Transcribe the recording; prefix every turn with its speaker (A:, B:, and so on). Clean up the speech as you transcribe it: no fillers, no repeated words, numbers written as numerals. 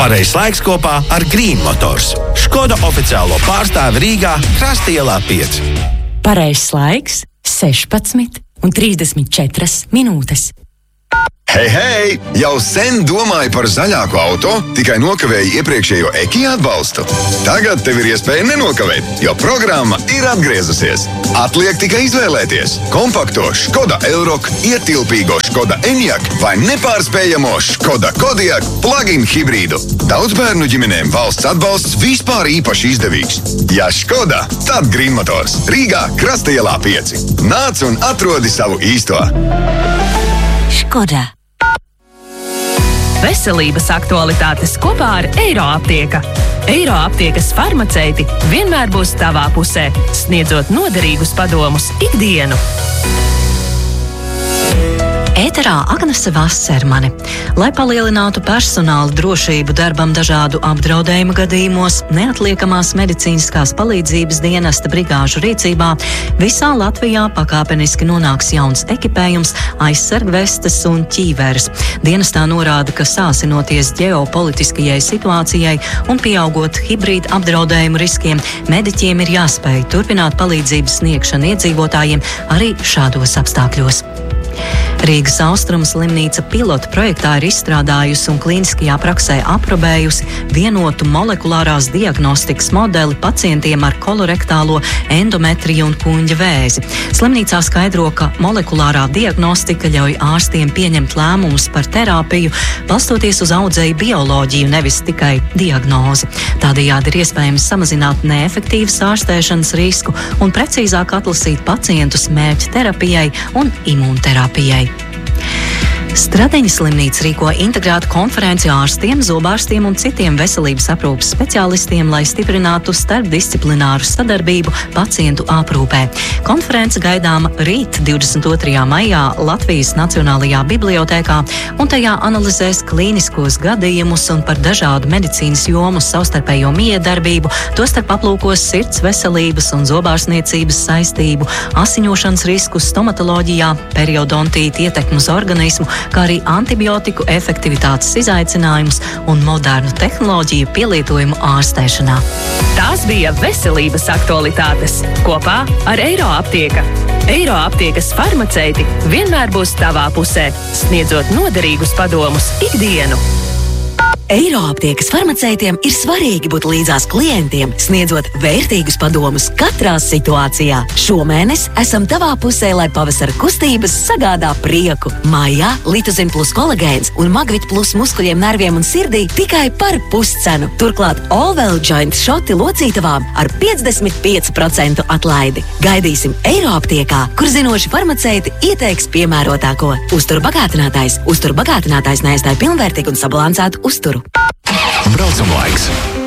A: Pareizs laiks kopā ar Green Motors. Škoda oficiālo pārstāvi Rīgā, Krasta ielā 5.
B: Pareizs laiks 16:34 minūtes.
C: Hei, hei! Jau sen domāju par zaļāku auto, tikai nokavēju iepriekšējo EKI atbalstu. Tagad tev ir iespēja nenokavēt, jo programma ir atgriezusies. Atliek tikai izvēlēties kompakto Škoda Elroq, ietilpīgo Škoda Enyaq vai nepārspējamo Škoda Kodiaq plug-in hibrīdu. Daudz bērnu ģimenēm valsts atbalsts vispār īpaši izdevīgs. Ja Škoda, tad Green Motors. Rīgā, Krasta ielā 5. Nāc un atrodi savu īsto.
B: Škoda.
D: Veselības aktualitātes kopā ar Eiroaptieka. Eiroaptiekas farmaceiti vienmēr būs tavā pusē, sniedzot noderīgus padomus ikdienu.
E: Ēterā Agnese Vasermane. Lai palielinātu personāla drošību darbam dažādu apdraudējumu gadījumos, neatliekamās medicīniskās palīdzības dienesta brigāžu rīcībā visā Latvijā pakāpeniski nonāks jauns ekipējums, aizsargvestes un ķīveres. Dienestā norāda, ka sāsinoties ģeopolitiskajai situācijai un pieaugot hibrīda apdraudējumu riskiem, mediķiem ir jāspēj turpināt palīdzības sniegšanu iedzīvotājiem arī šādos apstākļos. Rīgas Austrumu slimnīca pilota projektā ir izstrādājusi un klīniskajā praksē aprobējusi vienotu molekulārās diagnostikas modeli pacientiem ar kolorektālo endometriju un kuņģa vēzi. Slimnīcā skaidro, ka molekulārā diagnostika ļauj ārstiem pieņemt lēmumus par terapiju, balstoties uz audzēju bioloģiju, nevis tikai diagnozi. Tādējādi ir iespējams samazināt neefektīvas ārstēšanas risku un precīzāk atlasīt pacientus mērķa terapijai un imūnterapijai. Stradeņa slimnīca rīko integrētu konferenci ārstiem, zobārstiem un citiem veselības aprūpes speciālistiem, lai stiprinātu starpdisciplināru sadarbību pacientu aprūpē. Konference gaidāma rīt 22. maijā Latvijas Nacionālajā bibliotēkā, un tajā analizēs klīniskos gadījumus un par dažādu medicīnas jomu savstarpējo miedarbību, tostarp aplūkos sirds veselības un zobārstniecības saistību, asiņošanas riskus stomatoloģijā, periodontīti ietekmu uz organismu, kā arī antibiotiku efektivitātes izaicinājumus un modernu tehnoloģiju pielietojumu ārstēšanā.
D: Tās bija veselības aktualitātes kopā ar Eiroaptieka. Eiroaptiekas farmaceiti vienmēr būs tavā pusē, sniedzot noderīgus padomus ikdienu.
B: Eiroaptiekas farmaceitiem ir svarīgi būt līdzās klientiem, sniedzot vērtīgus padomus katrā situācijā. Šomēnes esam tavā pusē, lai pavasara kustības sagādā prieku. Maijā Litozin plus kolagēns un Magvit plus muskuļiem, nerviem un sirdī tikai par puscenu. Turklāt Allwell joint šoti locītavām ar 55% atlaidi. Gaidīsim Eiroaptiekā, kur zinoši farmaceiti ieteiks piemērotāko. Uzturbagātinātājs neaizstāja pilnvērtīgu un sabalansētu uzturu.
A: Braucam laiks.